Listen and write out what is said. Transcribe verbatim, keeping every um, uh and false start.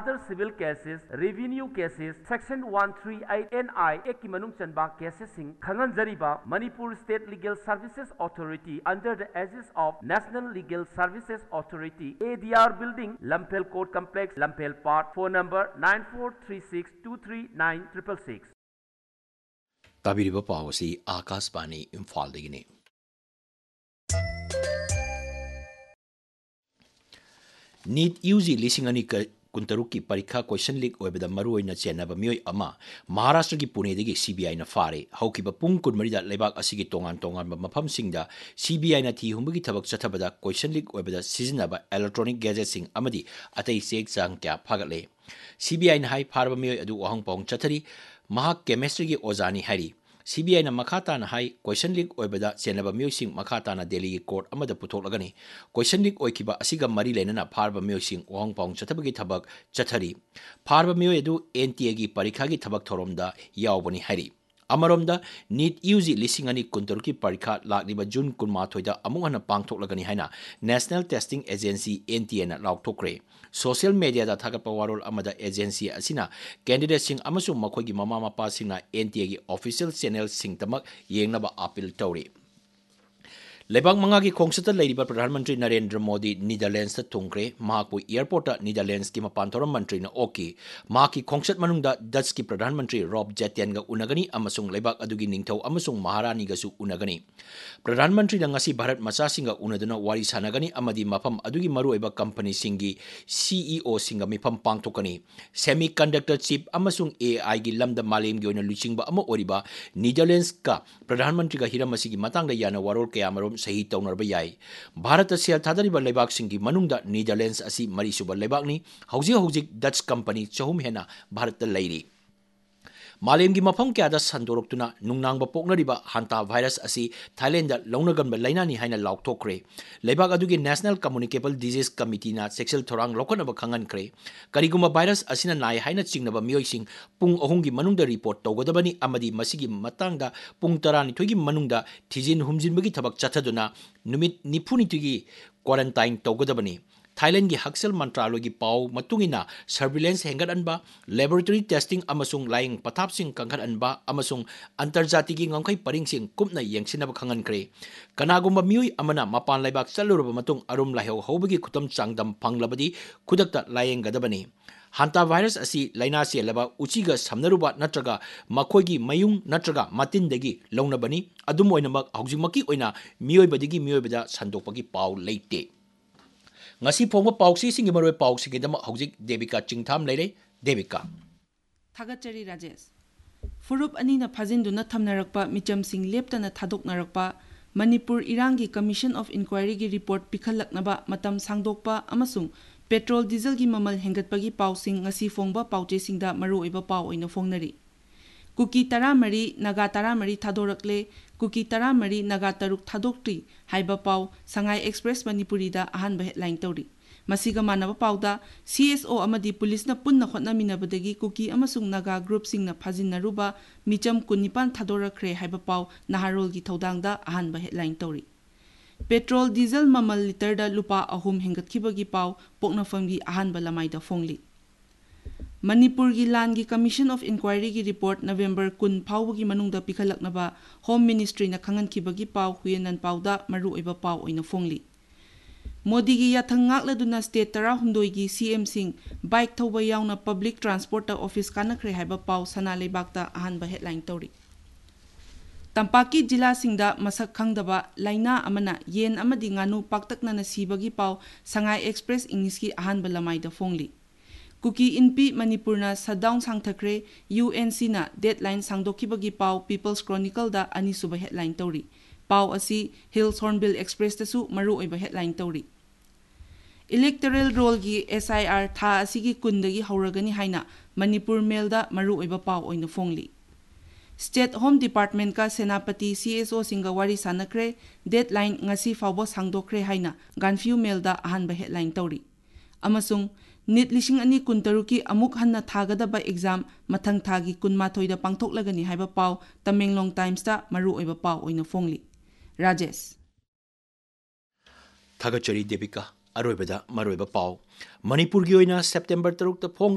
other civil cases, revenue cases, Section one thirty-eight N I Act ki manung chanba cases sing khangan jariba Manipur State Legal Services Authority under the aegis of National Legal Services Authority, A D R Building, Lampel Court Complex, Lampel Park. Phone number nine four three six two three nine six six. Tabiriba paw si Akashvani Imphal dagini. Need U G lising ani kuntaruki parikha question leak oibada maru oina chenaba mioi ama Maharashtra gi Pune dagi C B I na fare haukiba pung kunmari da lebak asigi tongan tongan mafam singda C B I na thi humbagi thabak chathabada question leak oibada sizinaba electronic gadget sing amadi atai sek chang kya phagle C B I na hai pharba mioi adu wahang pong chathari mahak chemistry gi ozani hari C B I na makata na hai question leak oibada chenaba mioi sing makata na Delhi court amada puthok lagani question leak oikiba asiga mari lenana pharba mioi sing wahang pong chathabagi thabak chathari pharba mioi adu N T A gi parikha gi thabak thoromda yawbani hari Amaromda Need U G lising ani kuntaruki parikha lakliba June kunmathoi da amung hana pangthok lagani haina National Testing Agency N T A na laukthokre social media da thagapa warol amada agency asina candidate sing amasung makhogi mama mapa singna N T A gi official channel sing tamak yengnaba appeal tawri Lebang mangagi kongsata ladiba Pradhan Mantri Narendra Modi Netherlands ta tungkre mahakpu airport ta Netherlands ki mapanthora mantri na oki mahaki kongsat manungda Dutch ki Pradhan Mantri Rob Jetten ga unagani amasung lebak adugi ningthau amasung maharani ga su unagani Pradhan Mantri na ngasi Bharat macha singa unaduna wari sanagani amadi mafam adugi maru eba company singi C E O singa mifam pangthokani semiconductor chip amasung A I gi lamda malem gi oina luchingba ama oriba Netherlands ka Pradhan Mantri ga hiramasi gi matangda yana warol kaya marom sahi taunarba yai Bharat sel thadariba lebak singi manungda Netherlands asi mari suba lebak ni hauji hauji Dutch company chahum hena Bharat lairi Malemgi mafam kya da sandoroktuna nungnangba poknariba hanta virus asi Thailand da launaganba lainani haina laukthokre lebak adugi National Communicable Disease Committee na sexual thorang lokanaba khangan kre kariguma virus asina nai haina chingnaba mioising pung ahungi manungda report tawgadabani amadi masigi matangda pung tarani thogi manungda thijin humjinbagi thabak chathaduna numit nifuni quarantine tawgadabani Thailand gi Haksel Mantraloy gi pau matungina surveillance hengat anba laboratory testing amasung lying pathap sing kangkhat anba amasung antarjati gi ngangkai paring sing kupna yengsinaba khangan kre kanagumba miui amana mapan laibak chaluraba matung arum laheu hobagi khutam changdam phanglabadi khudakta layeng gadabani Hanta virus asi laina se laba uchiga samnaruba natraga makhoigi mayung natraga matindagi launabani adum oinamak haujimaki oina miyoibadigi miyoibada sandokpagi pau leite ngasi phongba pauksi singi maroi pauksi gi dama haujik Devika Chingtham leire Devika Thagachari Rajesh Furup anina phajinduna thamnarakpa micham sing leptana thadoknarakpa Manipur Irangi Commission of Inquiry gi report pikhalaknaba matam sangdokpa amasung petrol diesel gi mamal hengatpagi pausing ngasi phongba pauche singda maru oiba pau oina phongnari Kuki taramari naga taramari thadorakle Kuki taramari naga taruk thadokti haiba pau Sangai Express Manipuri da ahanba headline tawri masiga manaba pauda C S O amadi police na punna khotnaminabadagi Kuki amasung naga group singna phajinnaruba micham kunipan thadorakre haiba pau Naharol gi thodangda ahanba headline tawri Petrol diesel mamal liter da lupa ahum hengatkibagi pau poknafamgi ahanba lamaida phongli Manipur gi Land gi Commission of Inquiry gi report November kun phawgi manungda pikhalaknaba Home Ministry na khangan kibagi pau huyenan pauda maru oiba pau oina phongli Modi gi yathang ngakladuna state tara humdoi gi C M sing bike thoba yauna public transport office kanakre haiba pau sana lebakta ahanba headline tawri Tampaki jila singda masak khangdaba laina amana yen amadi nganu paktakna na sibagi pau Sangai Express English gi ahanba lamaida phongli Kuki Inpi Manipurna shutdown sangthakre U N C na deadline sangdokibagi pau People's Chronicle da ani suba headline tawri pau asi Hills Hornbill Express tasu maru oiba headline tawri Electoral roll gi S I R tha asigi kundagi hauragani haina Manipur Mail da maru oiba pau oina phongli State Home Department ka Senapati C S O singa wari sanakre deadline ngasi fawbo sangdokre haina Ganfew Mail da ahanba headline tawri amasung Nit lising ani kuntaruki amuk hanna thagadaba exam mathang thagi kunmathoi da pangthoklagani haiba pau Tamenglong Times da maru oiba pau oina phongli Rajesh Thagachari Devika aroibada maroiba pau Manipur gi oina September taruk ta phong